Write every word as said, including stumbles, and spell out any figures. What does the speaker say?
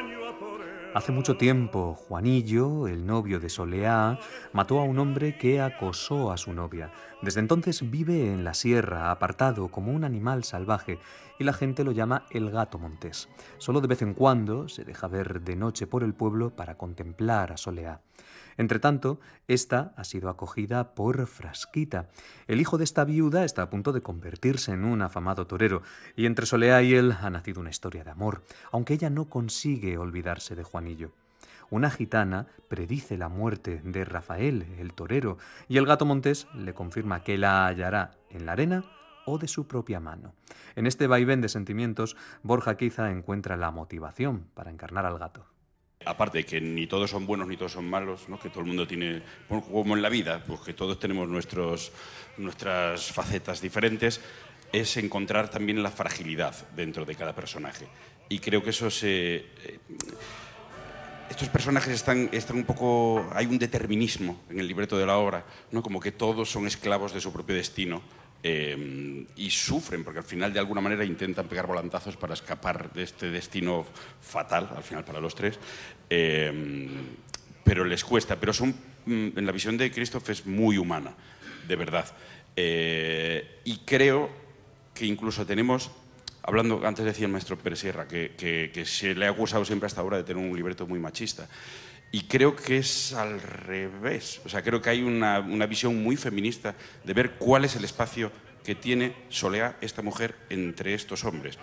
Hace mucho tiempo, Juanillo, el novio de Soleá, mató a un hombre que acosó a su novia. Desde entonces vive en la sierra, apartado como un animal salvaje, y la gente lo llama el gato montés. Solo de vez en cuando se deja ver de noche por el pueblo para contemplar a Soleá. Entretanto, esta ha sido acogida por Frasquita. El hijo de esta viuda está a punto de convertirse en un afamado torero, y entre Soleá y él ha nacido una historia de amor, aunque ella no consigue olvidarse de Juanillo. Una gitana predice la muerte de Rafael, el torero, y el gato montés le confirma que la hallará en la arena o de su propia mano. En este vaivén de sentimientos, Borja quizá encuentra la motivación para encarnar al gato. Aparte de que ni todos son buenos ni todos son malos, ¿no? Que todo el mundo tiene, como en la vida, pues que todos tenemos nuestros, nuestras facetas diferentes, es encontrar también la fragilidad dentro de cada personaje. Y creo que eso se... Eh, estos personajes están, están un poco... Hay un determinismo en el libreto de la obra, ¿no? Como que todos son esclavos de su propio destino. Eh, y sufren, porque al final de alguna manera intentan pegar volantazos para escapar de este destino fatal, al final para los tres, eh, pero les cuesta, pero son, en la visión de Christoph es muy humana, de verdad, eh, y creo que incluso tenemos, hablando, antes decía el maestro Pérez Sierra, que, que, que se le ha acusado siempre hasta ahora de tener un libreto muy machista. Y creo que es al revés. O sea, creo que hay una, una visión muy feminista de ver cuál es el espacio que tiene Soleá, esta mujer, entre estos hombres.